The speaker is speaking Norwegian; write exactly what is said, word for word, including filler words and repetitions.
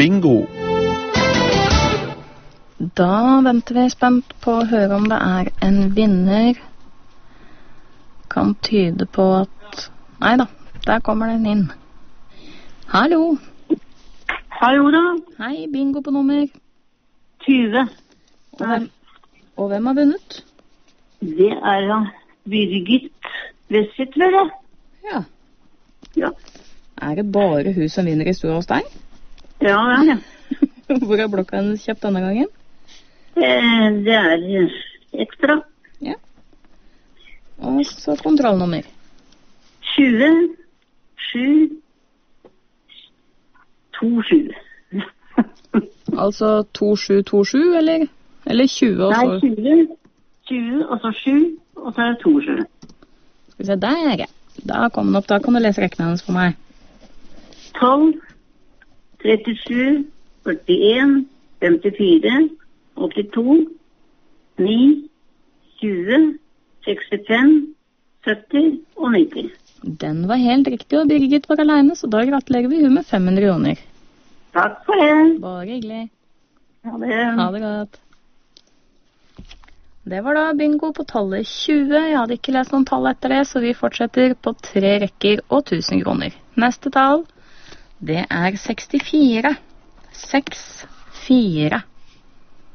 bingo. Da venter vi spent på å høre om det er en vinner. Kan tyde på at... Neida, der kommer den inn. Hallo. Hallo da. Hei, bingo på nummer. tyve. Og hvem, og hvem har vunnet? Det er da Birgit Vesset, vel det? Ja. Ja. Er det bare hun som vinner i stua hos deg? Ja, ja. Hvor er blokka hennes kjøpt denne gangen? Eh, det er ekstra. Ja. Og så kontrollnummer. tjue, sju, to sju. Altså to sju to sju, eller? Eller tjue og så... Nei, tjue, tjue, og så sju, og så er det to sju. Skal vi se, der er det. Da kom den opp, da kan du lese rekkene hennes for meg. tolv, trettisju, førtien, femtifire, åttito, ni, tjue, sekstifem, sytti og nitti. Den var helt riktig, og Birgit var alene, så da gratulerer vi hun med fem hundre kroner. Takk for det. Bare hyggelig. Ha det. Ha det godt. Det var da bingo på tallet tjue. Jeg hadde ikke lest noen tall etter det, så vi fortsetter på tre rekker og tusen kroner. Neste tall, det er sekstifire. Seks, fire.